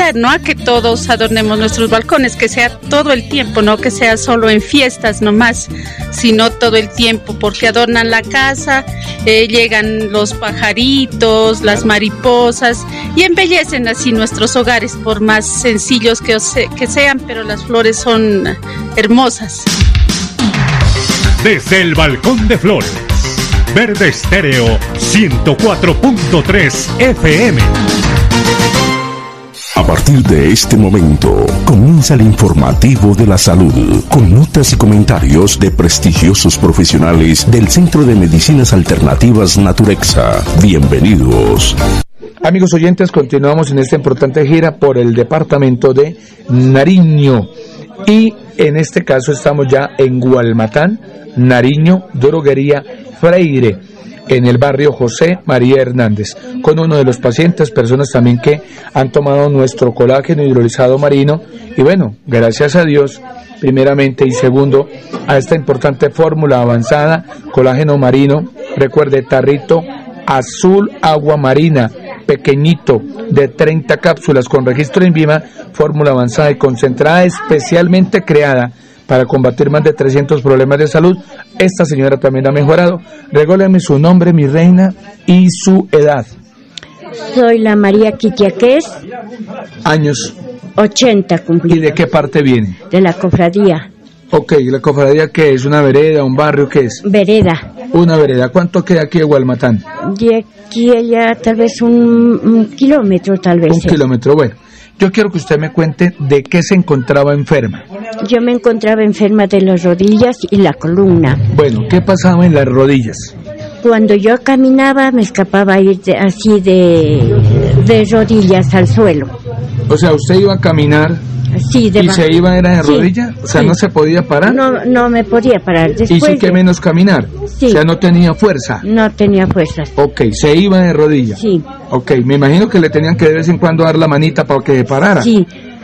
invitar, ¿no?, a que todos adornemos nuestros balcones, que sea todo el tiempo, no que sea solo en fiestas nomás, sino todo el tiempo, porque adornan la casa, llegan los pajaritos, las mariposas y embellecen así nuestros hogares, por más sencillos que sean, pero las flores son hermosas. Desde el Balcón de Flores, Verde Estéreo 104.3 FM. A partir de este momento, comienza el informativo de la salud, con notas y comentarios de prestigiosos profesionales del Centro de Medicinas Alternativas Naturexa. Bienvenidos. Amigos oyentes, continuamos en esta importante gira por el departamento de Nariño. Y en este caso estamos ya en Gualmatán, Nariño, Droguería Freire, en el barrio José María Hernández, con uno de los pacientes, personas también que han tomado nuestro colágeno hidrolizado marino, y bueno, gracias a Dios, primeramente, y segundo, a esta importante fórmula avanzada, colágeno marino, recuerde, tarrito azul agua marina, pequeñito, de 30 cápsulas, con registro INVIMA, fórmula avanzada y concentrada, especialmente creada para combatir más de 300 problemas de salud. Esta señora también ha mejorado. Regálame su nombre, mi reina, y su edad. Soy la María Quitiaqués. Años. 80 cumplidos. ¿Y de qué parte viene? De la cofradía. Ok, ¿la cofradía qué es? ¿Una vereda, un barrio, qué es? Vereda. Una vereda. ¿Cuánto queda aquí de Gualmatán? De aquí allá tal vez un kilómetro, tal vez. Un kilómetro, bueno. Yo quiero que usted me cuente de qué se encontraba enferma. Yo me encontraba enferma de las rodillas y la columna. Bueno, ¿qué pasaba en las rodillas? Cuando yo caminaba me escapaba a ir así de rodillas al suelo. O sea, usted iba a caminar... Sí, ¿Y se iba era de rodilla? O sea, sí. ¿No se podía parar? No me podía parar. Después ¿Y sí que menos caminar? Sí. O sea, no tenía fuerza. No tenía fuerza. Ok, se iba de rodilla. Sí. Ok, me imagino que le tenían que de vez en cuando dar la manita para que parara. Sí.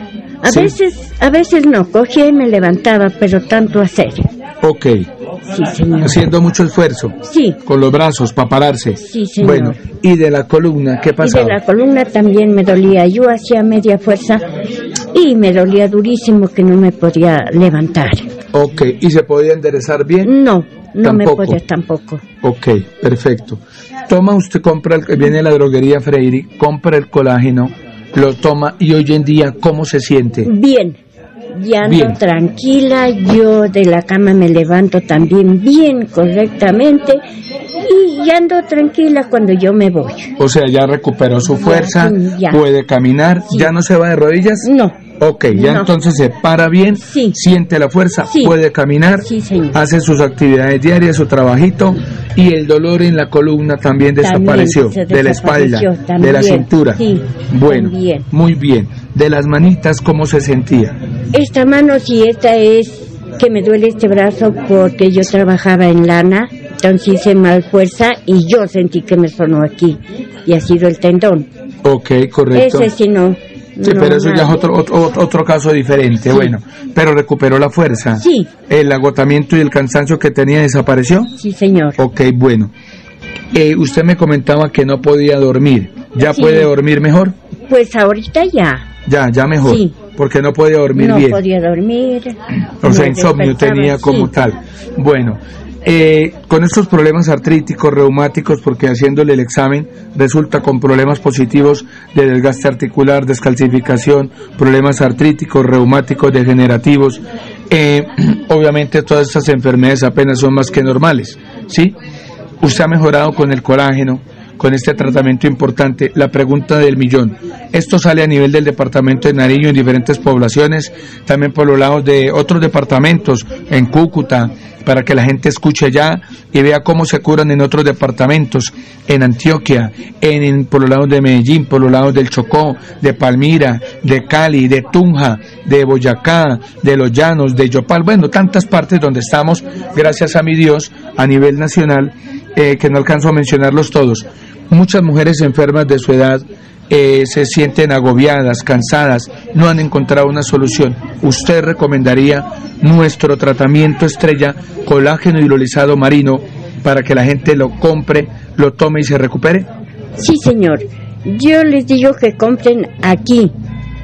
A veces no, cogía y me levantaba, pero tanto hacer. Ok. Sí, señor. Haciendo mucho esfuerzo. Sí. Con los brazos para pararse. Sí, señor. Bueno, ¿y de la columna qué pasaba? Y de la columna también me dolía. Yo hacía media fuerza y me dolía durísimo, que no me podía levantar. Ok, ¿y se podía enderezar bien? No ¿Tampoco? Me podía tampoco. Ok, perfecto. Toma usted, viene a la droguería Freire, compra el colágeno, lo toma, y hoy en día, ¿cómo se siente? Bien. Ya ando tranquila, yo de la cama me levanto también bien, correctamente, y ya ando tranquila cuando yo me voy. O sea, ya recuperó su fuerza, ya. Puede caminar, sí. ¿Ya no se va de rodillas? No. Ok, ya no. Entonces se para bien, sí. Siente la fuerza, sí. Puede caminar, sí, señor. Hace sus actividades diarias, su trabajito, y el dolor en la columna también desapareció, de la espalda, también. De la cintura. Sí, bueno, también. Muy bien. De las manitas, ¿cómo se sentía? Esta mano sí, esta es que me duele este brazo porque yo trabajaba en lana, entonces hice mal fuerza y yo sentí que me sonó aquí y ha sido el tendón. Ok, correcto. Ese sí no. Sí, no, pero eso nada. Ya es otro caso diferente, sí. Bueno, pero recuperó la fuerza. Sí. ¿El agotamiento y el cansancio que tenía desapareció? Sí, señor. Ok, bueno. Usted me comentaba que no podía dormir. ¿Ya sí. Puede dormir mejor? Pues ahorita ya. Ya mejor. Sí. Porque no podía dormir bien. No podía dormir. O sea, insomnio tenía como tal. Bueno, con estos problemas artríticos, reumáticos, porque haciéndole el examen resulta con problemas positivos de desgaste articular, descalcificación, problemas artríticos, reumáticos, degenerativos. Obviamente todas estas enfermedades apenas son más que normales, ¿sí? Usted ha mejorado con el colágeno, con este tratamiento importante. La pregunta del millón: esto sale a nivel del departamento de Nariño en diferentes poblaciones, también por los lados de otros departamentos, en Cúcuta, para que la gente escuche allá y vea cómo se curan en otros departamentos, en Antioquia, por los lados de Medellín, por los lados del Chocó, de Palmira, de Cali, de Tunja, de Boyacá, de Los Llanos, de Yopal, bueno, tantas partes donde estamos, gracias a mi Dios, a nivel nacional, que no alcanzo a mencionarlos todos. Muchas mujeres enfermas de su edad se sienten agobiadas, cansadas, no han encontrado una solución. ¿Usted recomendaría nuestro tratamiento estrella, colágeno hidrolizado marino, para que la gente lo compre, lo tome y se recupere? Sí, señor. Yo les digo que compren aquí,